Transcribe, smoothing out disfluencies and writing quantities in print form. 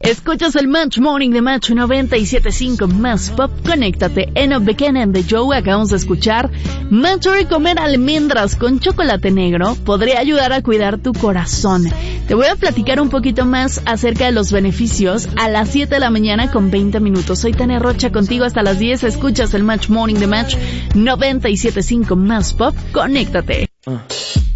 Escuchas el Match Morning de Match 97.5 Más Pop. Conéctate. En the Beginning de Joe acabamos de escuchar. Match, comer almendras con chocolate negro podría ayudar a cuidar tu corazón. Te voy a platicar un poquito más acerca de los beneficios a las 7 de la mañana con 20 minutos. Soy Tania Rocha contigo hasta las 10. Escuchas el Match Morning de Match 97.5 Más Pop. Conéctate.